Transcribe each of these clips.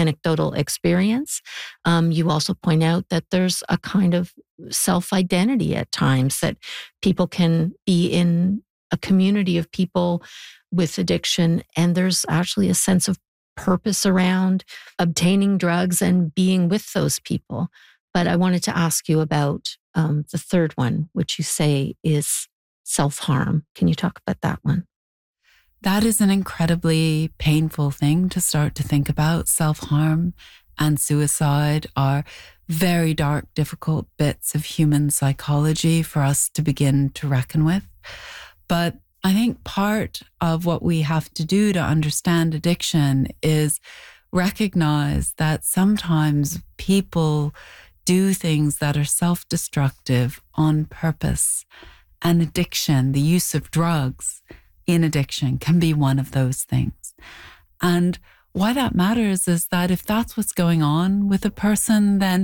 anecdotal experience. You also point out that there's a kind of self-identity at times, that people can be in a community of people with addiction, and there's actually a sense of purpose around obtaining drugs and being with those people. But I wanted to ask you about the third one, which you say is self-harm. Can you talk about that one? That is an incredibly painful thing to start to think about. Self-harm and suicide are very dark, difficult bits of human psychology for us to begin to reckon with. But I think part of what we have to do to understand addiction is recognize that sometimes people do things that are self-destructive on purpose. And addiction, the use of drugs in addiction, can be one of those things. And why that matters is that if that's what's going on with a person, then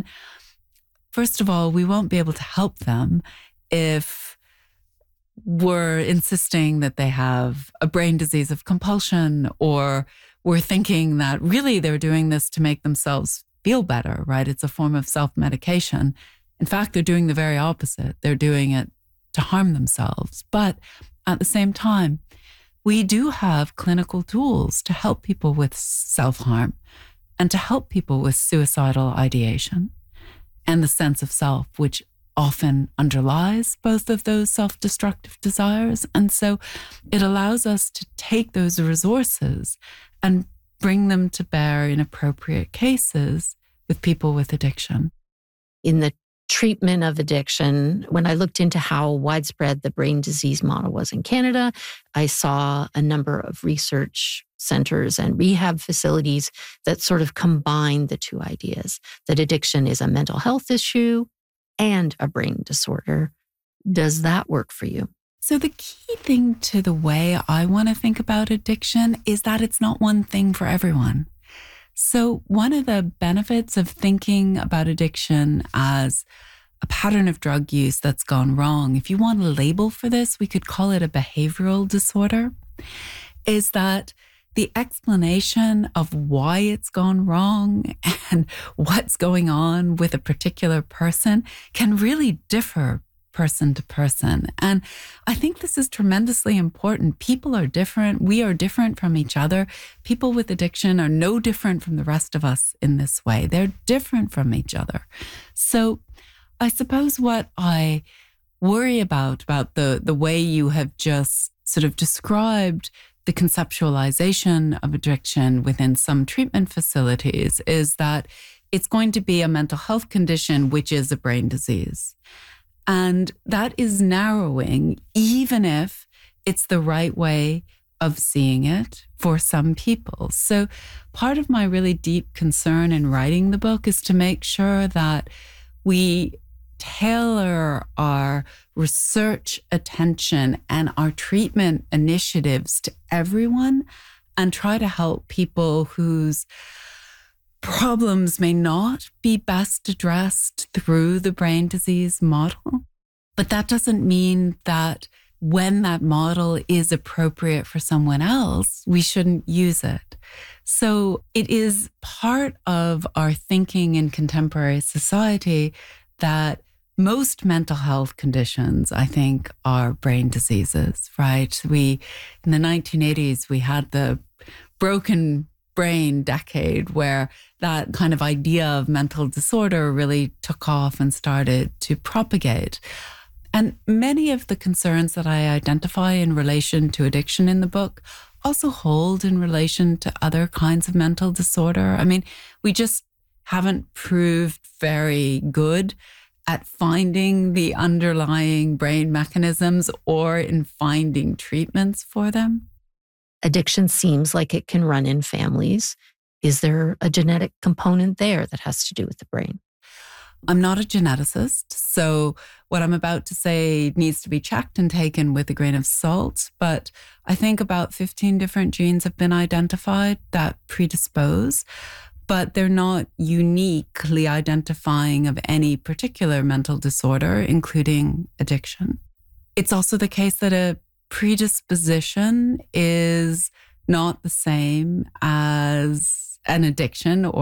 first of all, we won't be able to help them if we're insisting that they have a brain disease of compulsion, or we're thinking that really they're doing this to make themselves feel better, right? It's a form of self-medication. In fact, they're doing the very opposite. They're doing it to harm themselves. But at the same time, we do have clinical tools to help people with self-harm and to help people with suicidal ideation and the sense of self, which often underlies both of those self-destructive desires. And so it allows us to take those resources and bring them to bear in appropriate cases with people with addiction. In the treatment of addiction, when I looked into how widespread the brain disease model was in Canada, I saw a number of research centers and rehab facilities that sort of combine the two ideas, that addiction is a mental health issue and a brain disorder. Does that work for you? So the key thing to the way I want to think about addiction is that it's not one thing for everyone. So one of the benefits of thinking about addiction as a pattern of drug use that's gone wrong, if you want a label for this, we could call it a behavioral disorder, is that the explanation of why it's gone wrong and what's going on with a particular person can really differ person to person. And I think this is tremendously important. People are different. We are different from each other. People with addiction are no different from the rest of us in this way. They're different from each other. So I suppose what I worry about the way you have just sort of described the conceptualization of addiction within some treatment facilities is that it's going to be a mental health condition, which is a brain disease. And that is narrowing, even if it's the right way of seeing it for some people. So part of my really deep concern in writing the book is to make sure that we tailor our research attention and our treatment initiatives to everyone and try to help people whose problems may not be best addressed through the brain disease model. But that doesn't mean that when that model is appropriate for someone else, we shouldn't use it. So it is part of our thinking in contemporary society that most mental health conditions, I think, are brain diseases, right? In the 1980s, we had the broken brain decade where that kind of idea of mental disorder really took off and started to propagate. And many of the concerns that I identify in relation to addiction in the book also hold in relation to other kinds of mental disorder. I mean, we just haven't proved very good at finding the underlying brain mechanisms or in finding treatments for them. Addiction seems like it can run in families. Is there a genetic component there that has to do with the brain? I'm not a geneticist, so what I'm about to say needs to be checked and taken with a grain of salt. But I think about 15 different genes have been identified that predispose, but they're not uniquely identifying of any particular mental disorder, including addiction. It's also the case that a predisposition is not the same as an addiction or